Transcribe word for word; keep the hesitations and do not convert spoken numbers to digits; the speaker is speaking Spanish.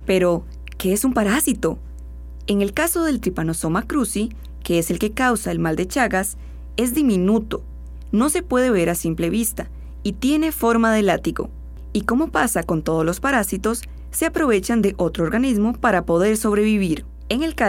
Pero, ¿qué es un parásito? En el caso del Trypanosoma cruzi, que es el que causa el mal de Chagas, es diminuto, no se puede ver a simple vista y tiene forma de látigo. Y como pasa con todos los parásitos, se aprovechan de otro organismo para poder sobrevivir. En el caso